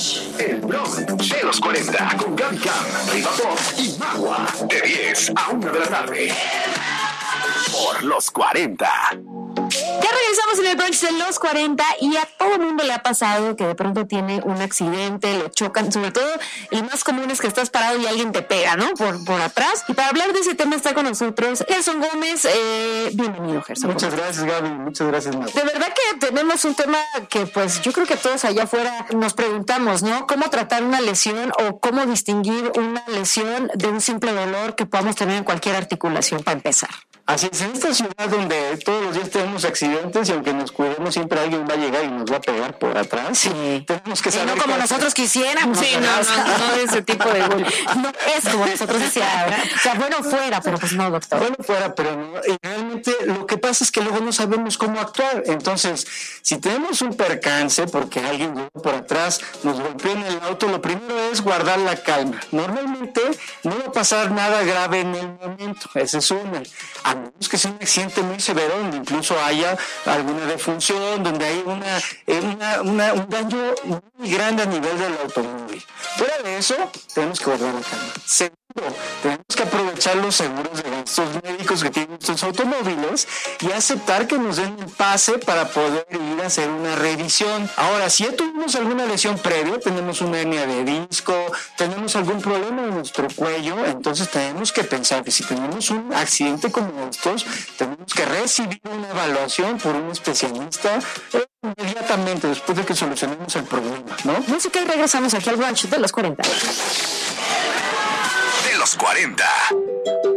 El blog de los 40 con Gaby Cam, Riva Pop y Magua. De 10 a 1 de la tarde. Por los 40. Ya regresamos en el brunch de los 40 y a todo el mundo le ha pasado que de pronto tiene un accidente, lo chocan, sobre todo el más común es que estás parado y alguien te pega, ¿no? Por atrás. Y para hablar de ese tema está con nosotros Gerson Gómez. Bienvenido, Gerson. Muchas gracias, Gaby. Muchas gracias, Matt. De verdad que tenemos un tema que pues yo creo que todos allá afuera nos preguntamos, ¿no? ¿Cómo tratar una lesión o cómo distinguir una lesión de un simple dolor que podamos tener en cualquier articulación para empezar? Así es, en esta ciudad donde todos los días tenemos accidentes y aunque nos cuidemos siempre alguien va a llegar y nos va a pegar por atrás. Sí. Tenemos que saber. No como nosotros quisiéramos. Sí, no ese tipo de bullying. No es como nosotros decíamos. O sea, bueno fuera, pero pues no, doctor. Bueno fuera, pero no. Y realmente lo que pasa es que luego no sabemos cómo actuar. Entonces, si tenemos un percance porque alguien llegó por atrás, nos golpeó en el auto, lo primero es guardar la calma. Normalmente no va a pasar nada grave en el momento. Esa es una. A menos que sea un accidente muy severo, donde incluso haya alguna defunción, donde hay un daño muy grande a nivel del automóvil. Fuera de eso, tenemos que guardar la calma. Segundo, tenemos que aprovechar los seguros de gastos médicos que tienen estos automóviles y aceptar que nos den un pase para poder ir a hacer una revisión. Ahora, si ya tuvimos alguna lesión previa, tenemos una hernia de disco, tenemos algún problema en nuestro cuello, entonces tenemos que pensar que si tenemos un accidente como estos, tenemos que recibir una evaluación por un especialista inmediatamente después de que solucionemos el problema, ¿no? Música y regresamos aquí al brunch de los 40. De los 40.